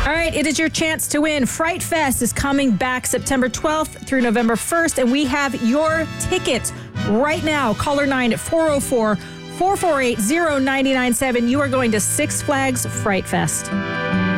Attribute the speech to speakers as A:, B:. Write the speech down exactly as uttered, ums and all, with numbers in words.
A: All right, it is your chance to win. Fright Fest is coming back September twelfth through November first, and we have your tickets right now. Caller nine at four oh four, four four eight, oh nine nine seven. You are going to Six Flags Fright Fest.